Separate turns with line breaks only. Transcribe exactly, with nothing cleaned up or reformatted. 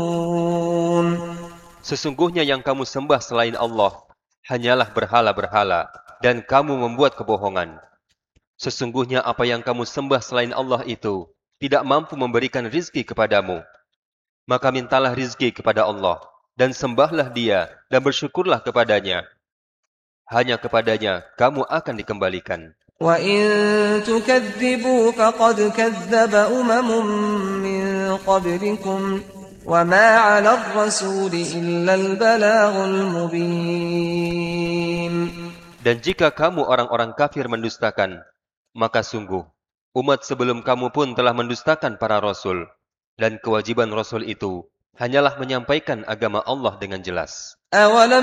Sesungguhnya yang kamu sembah selain Allah hanyalah berhala-berhala, dan kamu membuat kebohongan. Sesungguhnya apa yang kamu sembah selain Allah itu tidak mampu memberikan rizki kepadamu. Maka mintalah rizki kepada Allah, dan sembahlah Dia, dan bersyukurlah kepadanya. Hanya kepadanya kamu akan dikembalikan.
وَإِن تُكَذِّبُوا فَقَدْ كَذَّبَ أُمَمٌ مِّن قَبْلِكُمْ وَمَا عَلَى الرَّسُولِ إِلَّا الْبَلَاغُ الْمُبِينُ.
Dan jika kamu orang-orang kafir mendustakan, maka sungguh umat sebelum kamu pun telah mendustakan para rasul, dan kewajiban rasul itu hanyalah menyampaikan agama Allah dengan jelas.
أَوَلَمْ